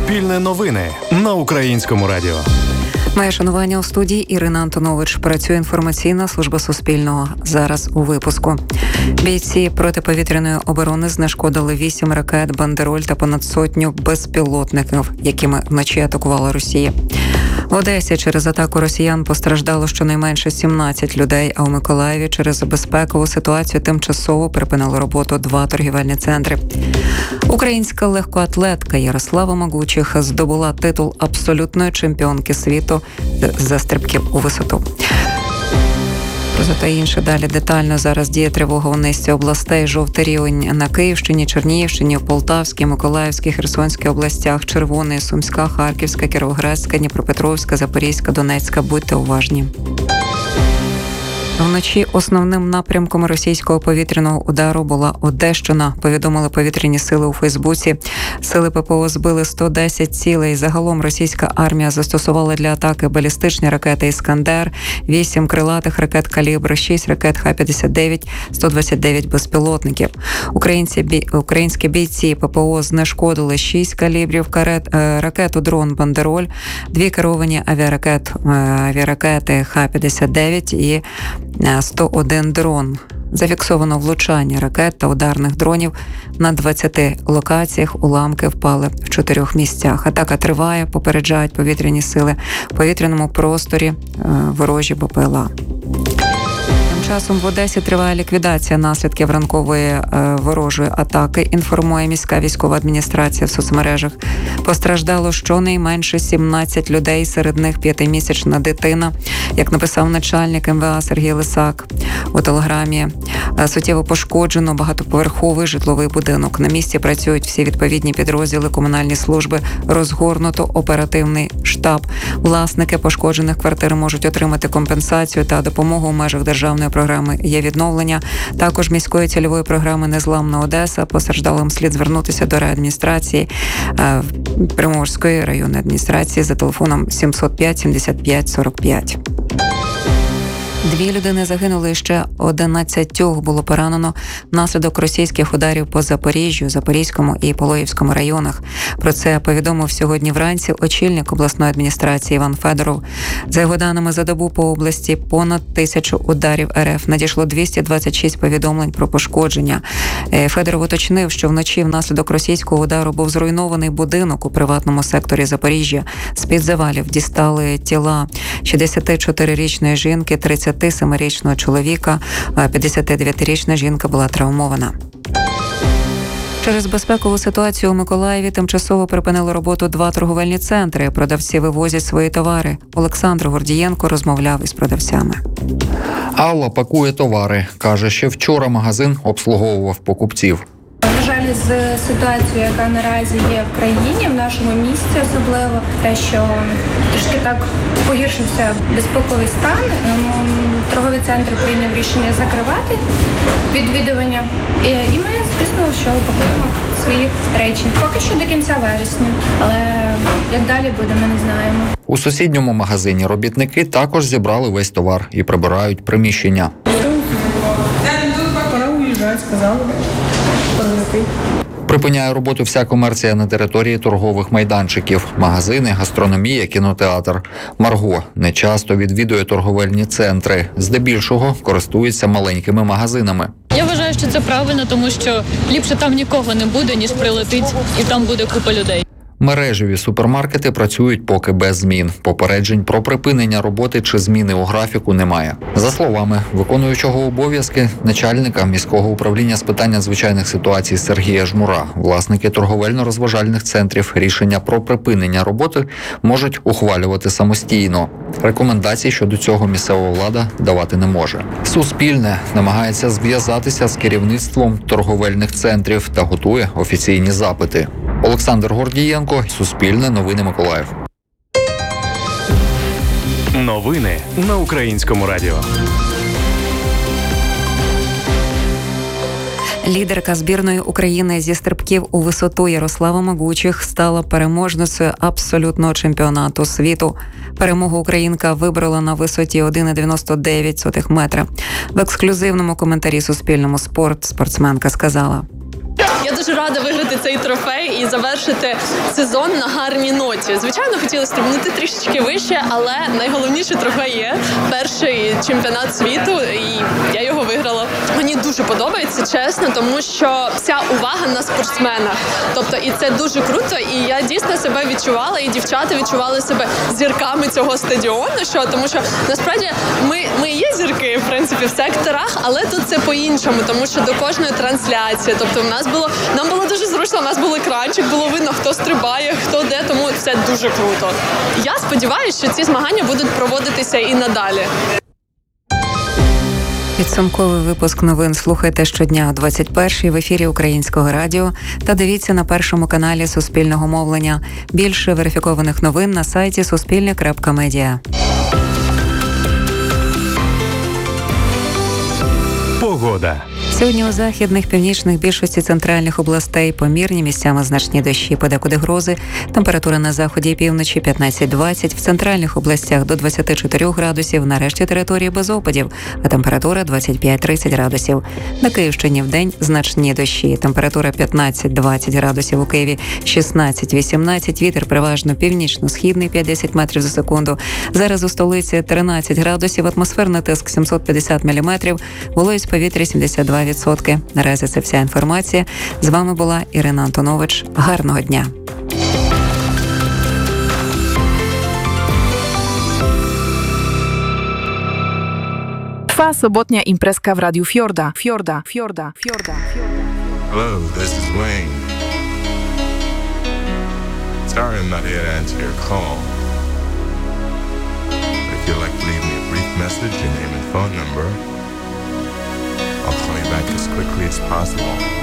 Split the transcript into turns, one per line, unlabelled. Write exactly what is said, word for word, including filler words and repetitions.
Суспільне новини на Українському радіо.
Моє шанування у студії Ірина Антонович. Працює інформаційна служба Суспільного. Зараз у випуску. Бійці протиповітряної оборони знешкодили вісім ракет «Бандероль» та понад сотню безпілотників, якими вночі атакувала Росія. В Одесі через атаку росіян постраждало щонайменше сімнадцять людей, а у Миколаєві через безпекову ситуацію тимчасово припинили роботу два торгівельні центри. Українська легкоатлетка Ярослава Могучих здобула титул абсолютної чемпіонки світу за стрибків у висоту. Про те інше далі детально. Зараз діє тривога у низці областей. Жовтий рівень на Київщині, Чернігівщині, Полтавській, Миколаївській, Херсонській областях, червоний, Сумська, Харківська, Кіровоградська, Дніпропетровська, Запорізька, Донецька. Будьте уважні. Вночі основним напрямком російського повітряного удару була Одещина, повідомили повітряні сили у Фейсбуці. Сили ППО збили сто десять цілей. Загалом російська армія застосувала для атаки балістичні ракети «Іскандер», вісім крилатих ракет «Калібр», шість ракет Х п'ятдесят дев'ять, сто двадцять дев'ять безпілотників. Українці, бій, українські бійці ППО знешкодили шість калібрів карет, ракету «Дрон Бандероль», дві керовані авіаракет, авіаракети Х п'ятдесят дев'ять і сто один дрон. Зафіксовано влучання ракет та ударних дронів на двадцяти локаціях. Уламки впали в чотирьох місцях. Атака триває, попереджають повітряні сили. В повітряному просторі ворожі БПЛА. Часом в Одесі триває ліквідація наслідків ранкової е, ворожої атаки, інформує міська військова адміністрація в соцмережах. Постраждало щонайменше сімнадцять людей, серед них п'ятимісячна дитина, як написав начальник ем ве а Сергій Лисак у телеграмі. Е, суттєво пошкоджено багатоповерховий житловий будинок. На місці працюють всі відповідні підрозділи, комунальні служби, розгорнуто оперативний штаб. Власники пошкоджених квартир можуть отримати компенсацію та допомогу у межах державної програми «Є відновлення». Також міської цільової програми «Незламна Одеса». Постраждалим слід звернутися до райадміністрації Приморської районної адміністрації за телефоном сімсот п'ять сімдесят п'ять сорок п'ять. Дві людини загинули, і ще одинадцятьох було поранено внаслідок російських ударів по Запоріжжю, Запорізькому і Пологівському районах. Про це повідомив сьогодні вранці очільник обласної адміністрації Іван Федоров. За його даними, за добу по області понад тисячу ударів ер еф. Надійшло двісті двадцять шість повідомлень про пошкодження. Федоров уточнив, що вночі внаслідок російського удару був зруйнований будинок у приватному секторі Запоріжжя. З-під завалів дістали тіла шістдесятичотирирічної жінки, тридцятисемирічного чоловіка, а п'ятдесятидев'ятирічна жінка була травмована. Через безпекову ситуацію у Миколаєві тимчасово припинили роботу два торговельні центри. Продавці вивозять свої товари. Олександр Гордієнко розмовляв із продавцями.
Алла пакує товари. Каже, що вчора магазин обслуговував покупців.
На жаль, з ситуацією, яка наразі є в країні, в нашому місті особливо, те, що трішки так погіршився безпековий стан, торговий центр прийняв рішення закривати відвідування. І ми, звісно, що пакуємо свої речі. Поки що до кінця вересня, але як далі буде, ми не знаємо.
У сусідньому магазині робітники також зібрали весь товар і прибирають приміщення.
Пора уїжджати, сказали.
Припиняє роботу вся комерція на території торгових майданчиків, магазини, гастрономія, кінотеатр. Марго нечасто відвідує торговельні центри, здебільшого користується маленькими магазинами.
Я вважаю, що це правильно, тому що ліпше там нікого не буде, ніж прилетить і там буде купа людей.
Мережеві супермаркети працюють поки без змін. Попереджень про припинення роботи чи зміни у графіку немає. За словами виконуючого обов'язки начальника міського управління з питань надзвичайних ситуацій Сергія Жмура, власники торговельно-розважальних центрів рішення про припинення роботи можуть ухвалювати самостійно. Рекомендацій щодо цього місцева влада давати не може. Суспільне намагається зв'язатися з керівництвом торговельних центрів та готує офіційні запити. Олександр Гордієнко, Суспільне, новини Миколаїв.
Новини на Українському радіо.
Лідерка збірної України зі стрибків у висоту Ярослава Могучих стала переможницею абсолютного чемпіонату світу. Перемогу українка вибрала на висоті один цілих дев'яносто дев'ять сотих метра. В ексклюзивному коментарі Суспільному спорт спортсменка сказала:
Я дуже рада виграти цей трофей
і завершити сезон на гарній ноті. Звичайно, хотіли стрибнути трішечки вище, але найголовніше трохи є. Перший чемпіонат світу, і я його виграла. Мені дуже подобається, чесно, тому що вся увага на спортсменах. Тобто, і це дуже круто, і я дійсно себе відчувала, і дівчата відчували себе зірками цього стадіону, що, тому що насправді ми, ми є зірки, в принципі, в секторах, але тут це по-іншому, тому що до кожної трансляції, тобто в нас було, нам було дуже зручно, у нас був екранчик, було видно, хто стрибає, хто де, тому це дуже круто. Я сподіваюся, що ці змагання будуть проводитися і надалі.
Підсумковий випуск новин слухайте щодня о двадцять першій в ефірі Українського радіо та дивіться на першому каналі Суспільного мовлення. Більше верифікованих новин на сайті суспільне крапка медіа.
Погода.
Сьогодні у західних, північних, більшості центральних областей помірні, місцями значні дощі, подекуди грози. Температура на заході і півночі п'ятнадцять-двадцять, в центральних областях до двадцять чотири градусів, на решті території без опадів, а температура двадцять п'ять-тридцять градусів. На Київщині вдень значні дощі, температура п'ятнадцять-двадцять градусів, у Києві шістнадцять-вісімнадцять, вітер переважно північно-східний п'ятдесят метрів за секунду. Зараз у столиці тринадцять градусів, атмосферний тиск сімсот п'ятдесят міліметрів, вологість повітря сімдесят два відсотки. Наразі це вся інформація. З вами була Ірина Антонович. Гарного дня.
Trwa sobotnia imprezka w Radiu Fiorda. Fiorda, Fiorda, Fiorda, Fiorda.
Hello, this is Wayne. Sorry I'm not here to answer your call. But if you'd like to leave me a brief message, your name and phone number, I'll call you back as quickly as possible.